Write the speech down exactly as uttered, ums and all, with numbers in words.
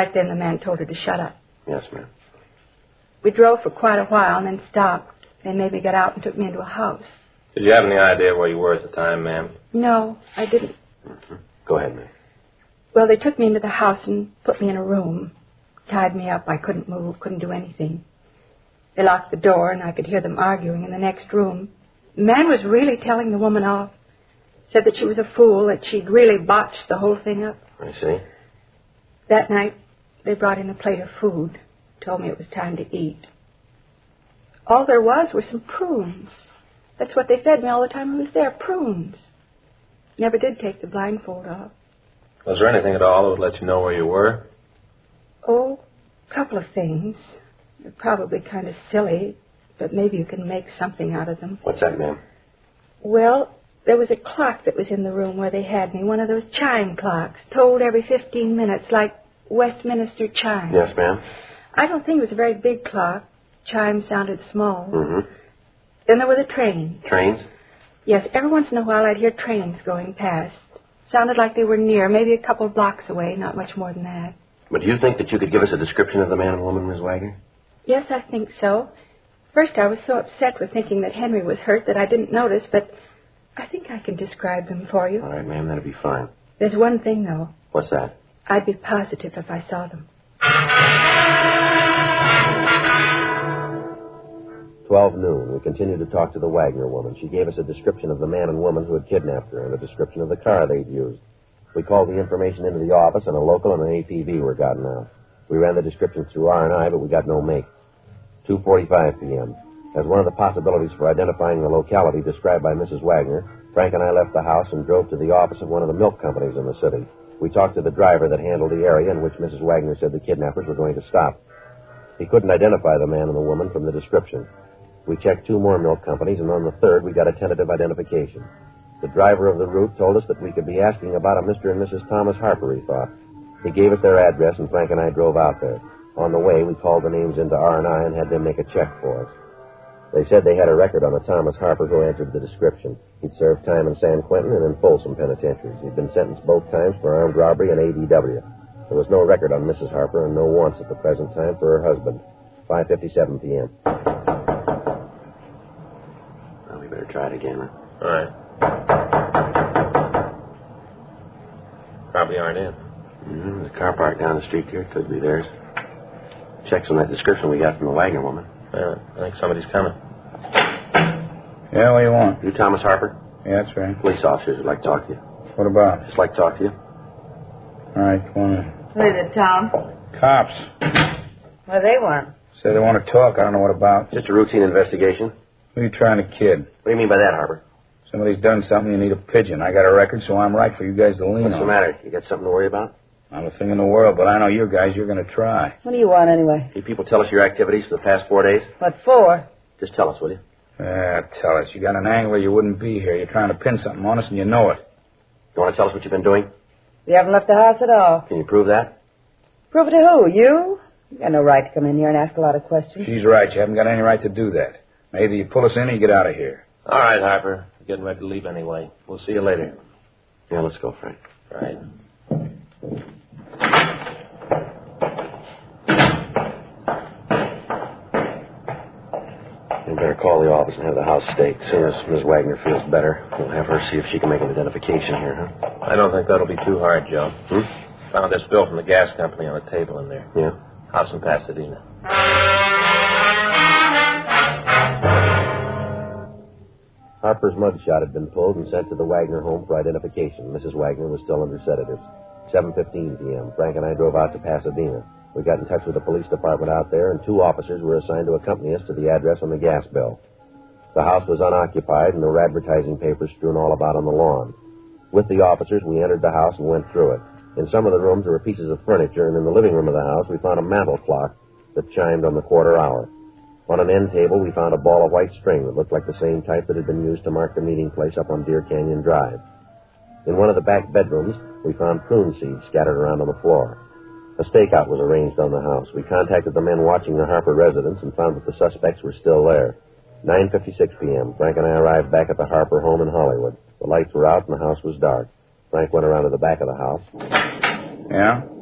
Right then the man told her to shut up. Yes, ma'am. We drove for quite a while and then stopped. They made me get out and took me into a house. Did you have any idea where you were at the time, ma'am? No, I didn't. Mm-hmm. Go ahead, ma'am. Well, they took me into the house and put me in a room. Tied me up. I couldn't move, couldn't do anything. They locked the door and I could hear them arguing in the next room. The man was really telling the woman off. Said that she was a fool, that she'd really botched the whole thing up. I see. That night, they brought in a plate of food. Told me it was time to eat. All there was were some prunes. That's what they fed me all the time I was there, prunes. Never did take the blindfold off. Was there anything at all that would let you know where you were? Oh, a couple of things. They're probably kind of silly, but maybe you can make something out of them. What's that, ma'am? Well, there was a clock that was in the room where they had me, one of those chime clocks, tolled every fifteen minutes, like Westminster chimes. Yes, ma'am. I don't think it was a very big clock. Chimes sounded small. Mm-hmm. Then there was a train. Trains? Yes, every once in a while I'd hear trains going past. Sounded like they were near, maybe a couple of blocks away, not much more than that. But do you think that you could give us a description of the man and woman, Miss Wagner? Yes, I think so. First I was so upset with thinking that Henry was hurt that I didn't notice, but I think I can describe them for you. All right, ma'am, that'll be fine. There's one thing, though. What's that? I'd be positive if I saw them. Twelve noon. We continued to talk to the Wagner woman. She gave us a description of the man and woman who had kidnapped her and a description of the car they'd used. We called the information into the office, and a local and an A T V were gotten out. We ran the descriptions through R and I, but we got no make. two forty-five p.m. As one of the possibilities for identifying the locality described by Missus Wagner, Frank and I left the house and drove to the office of one of the milk companies in the city. We talked to the driver that handled the area in which Missus Wagner said the kidnappers were going to stop. He couldn't identify the man and the woman from the description. We checked two more milk companies, and on the third, we got a tentative identification. The driver of the route told us that we could be asking about a Mister and Missus Thomas Harper, he thought. He gave us their address, and Frank and I drove out there. On the way, we called the names into R and I and had them make a check for us. They said they had a record on a Thomas Harper who answered the description. He'd served time in San Quentin and in Folsom penitentiaries. He'd been sentenced both times for armed robbery and A D W. There was no record on Missus Harper and no warrants at the present time for her husband. five fifty-seven p.m. Well, we better try it again, huh? All right. Probably aren't in. Mm-hmm. There's a car parked down the street here. Could be theirs. Checks on that description we got from the Wagner woman. Yeah, I think somebody's coming. Yeah, what do you want? You Thomas Harper? Yeah, that's right. Police officers would like to talk to you. What about? Just like to talk to you. All right, come on in. Who is it, Tom? Cops. What do they want? Say they want to talk. I don't know what about. Just a routine investigation. Who are you trying to kid? What do you mean by that, Harper? Somebody's done something, you need a pigeon. I got a record, so I'm right for you guys to lean What's on. the matter? You got something to worry about? Not a thing in the world, but I know you guys, you're going to try. What do you want, anyway? You people tell us your activities for the past four days? What for? Just tell us, will you? Yeah, tell us. You got an angle or you wouldn't be here. You're trying to pin something on us, and you know it. You want to tell us what you've been doing? You haven't left the house at all. Can you prove that? Prove it to who? You? You got no right to come in here and ask a lot of questions. She's right. You haven't got any right to do that. Now, either you pull us in or you get out of here. All right, Harper. We're getting ready to leave anyway. We'll see you later. Yeah, let's go, Frank. Right. You better call the office and have the house staked. As soon as Miss Wagner feels better, we'll have her see if she can make an identification here, huh? I don't think that'll be too hard, Joe. Hmm? Found this bill from the gas company on the table in there. Yeah? House in Pasadena. Harper's mugshot had been pulled and sent to the Wagner home for identification. Missus Wagner was still under sedatives. seven fifteen p.m. Frank and I drove out to Pasadena. We got in touch with the police department out there, and two officers were assigned to accompany us to the address on the gas bill. The house was unoccupied, and there were advertising papers strewn all about on the lawn. With the officers, we entered the house and went through it. In some of the rooms, there were pieces of furniture, and in the living room of the house, we found a mantel clock that chimed on the quarter hour. On an end table, we found a ball of white string that looked like the same type that had been used to mark the meeting place up on Deer Canyon Drive. In one of the back bedrooms, we found prune seeds scattered around on the floor. A stakeout was arranged on the house. We contacted the men watching the Harper residence and found that the suspects were still there. nine fifty-six p.m., Frank and I arrived back at the Harper home in Hollywood. The lights were out and the house was dark. Frank went around to the back of the house. Yeah?